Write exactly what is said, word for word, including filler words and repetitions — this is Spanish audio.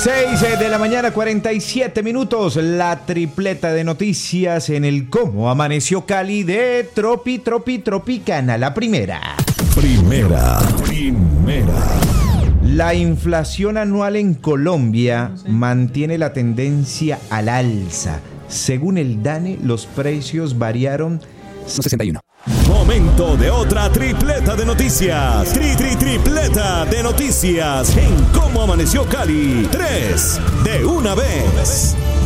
seis de la mañana, cuarenta y siete minutos. La tripleta de noticias en el Cómo Amaneció Cali de Tropi, Tropi, Tropicana. La primera. Primera. Primera. La inflación anual en Colombia mantiene la tendencia al alza. Según el DANE, los precios variaron sesenta y uno. Momento de otra tripleta de noticias. Tri, tri, tripleta de noticias en Cómo Amaneció Cali. Tres de una vez.